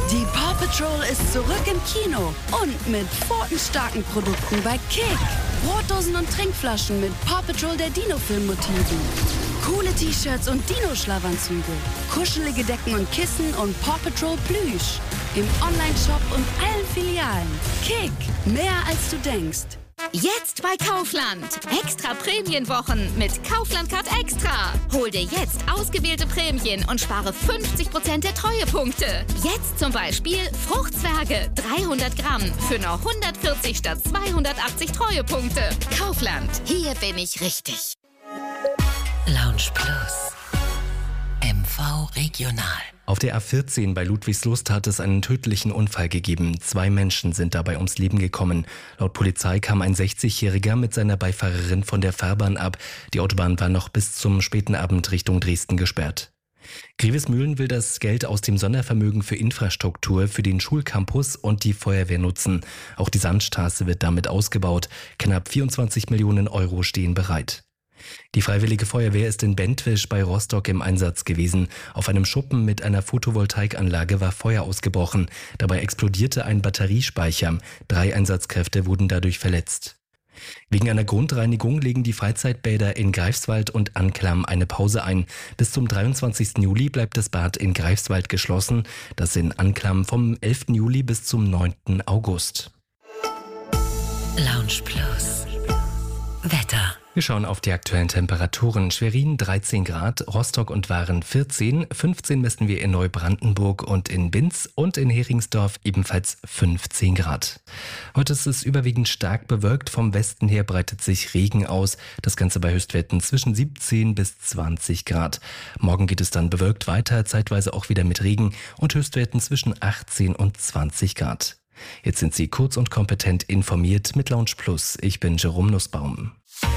Die Paw Patrol ist zurück im Kino und mit pfotenstarken Produkten bei Kick. Brotdosen und Trinkflaschen mit Paw Patrol der Dino-Film-Motiven. Coole T-Shirts und Dino-Schlafanzüge. Kuschelige Decken und Kissen und Paw Patrol Plüsch. Im Online-Shop und allen Filialen. Kick, mehr als du denkst. Jetzt bei Kaufland. Extra Prämienwochen mit Kaufland Card Extra. Hol dir jetzt ausgewählte Prämien und spare 50% der Treuepunkte. Jetzt zum Beispiel Fruchtzwerge 300 Gramm für nur 140 statt 280 Treuepunkte. Kaufland. Hier bin ich richtig. Lounge Plus. MV Regional. Auf der A14 bei Ludwigslust hat es einen tödlichen Unfall gegeben. 2 Menschen sind dabei ums Leben gekommen. Laut Polizei kam ein 60-Jähriger mit seiner Beifahrerin von der Fahrbahn ab. Die Autobahn war noch bis zum späten Abend Richtung Dresden gesperrt. Grevesmühlen will das Geld aus dem Sondervermögen für Infrastruktur für den Schulcampus und die Feuerwehr nutzen. Auch die Sandstraße wird damit ausgebaut. Knapp 24 Millionen Euro stehen bereit. Die Freiwillige Feuerwehr ist in Bentwisch bei Rostock im Einsatz gewesen. Auf einem Schuppen mit einer Photovoltaikanlage war Feuer ausgebrochen. Dabei explodierte ein Batteriespeicher. 3 Einsatzkräfte wurden dadurch verletzt. Wegen einer Grundreinigung legen die Freizeitbäder in Greifswald und Anklam eine Pause ein. Bis zum 23. Juli bleibt das Bad in Greifswald geschlossen, das in Anklam vom 11. Juli bis zum 9. August. Lounge Plus. Wetter. Wir schauen auf die aktuellen Temperaturen. Schwerin 13 Grad, Rostock und Waren 14, 15 messen wir in Neubrandenburg und in Binz und in Heringsdorf ebenfalls 15 Grad. Heute ist es überwiegend stark bewölkt, vom Westen her breitet sich Regen aus, das Ganze bei Höchstwerten zwischen 17 bis 20 Grad. Morgen geht es dann bewölkt weiter, zeitweise auch wieder mit Regen und Höchstwerten zwischen 18 und 20 Grad. Jetzt sind Sie kurz und kompetent informiert mit Lounge Plus. Ich bin Jerome Nussbaum.